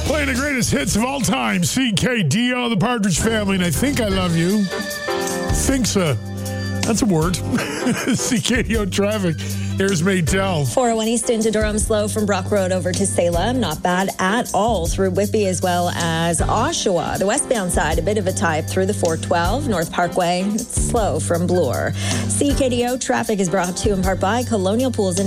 Playing the greatest hits of all time. CKDO, the Partridge Family, and I Think I Love You. Think so. That's a word. CKDO traffic. Here's Maytel. 401 East into Durham, slow from Brock Road over to Salem. Not bad at all through Whitby as well as Oshawa. The westbound side, a bit of a type through the 412. North Parkway, it's slow from Bloor. CKDO traffic is brought to you in part by Colonial Pools and